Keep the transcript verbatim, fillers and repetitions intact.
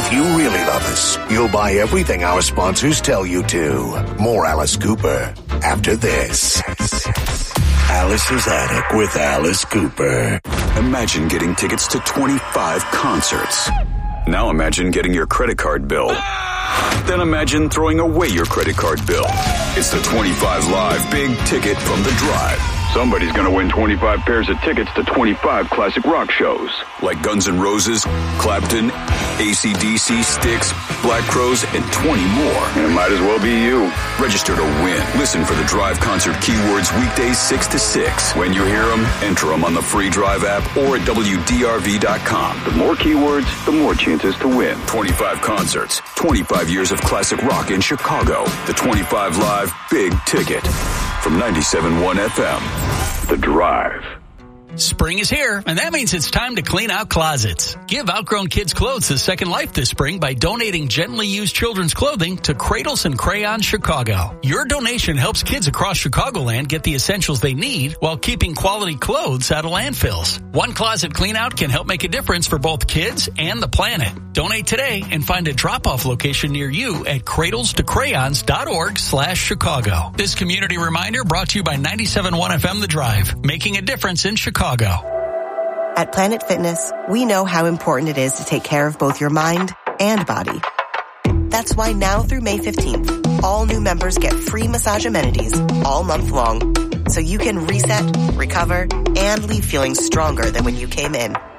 If you really love us, you'll buy everything our sponsors tell you to. More Alice Cooper after this. Alice's Attic with Alice Cooper. Imagine getting tickets to twenty-five concerts. Now imagine getting your credit card bill. Then imagine throwing away your credit card bill. It's the twenty-five Live Big Ticket from The Drive. Somebody's going to win twenty-five pairs of tickets to twenty-five classic rock shows. Like Guns N' Roses, Clapton, A C D C, Styx, Black Crowes, and twenty more. And it might as well be you. Register to win. Listen for The Drive concert keywords weekdays six to six. When you hear them, enter them on the free Drive app or at W D R V dot com. The more keywords, the more chances to win. twenty-five concerts, twenty-five years of classic rock in Chicago. The twenty-five Live Big Ticket. From ninety-seven point one F M, The Drive. Spring is here, and that means it's time to clean out closets. Give outgrown kids' clothes a second life this spring by donating gently used children's clothing to Cradles and Crayons Chicago. Your donation helps kids across Chicagoland get the essentials they need while keeping quality clothes out of landfills. One closet clean out can help make a difference for both kids and the planet. Donate today and find a drop-off location near you at cradles to crayons dot org slash Chicago. This community reminder brought to you by ninety-seven point one F M The Drive, making a difference in Chicago. At Planet Fitness, we know how important it is to take care of both your mind and body. That's why now through May fifteenth, all new members get free massage amenities all month long, so you can reset, recover, and leave feeling stronger than when you came in.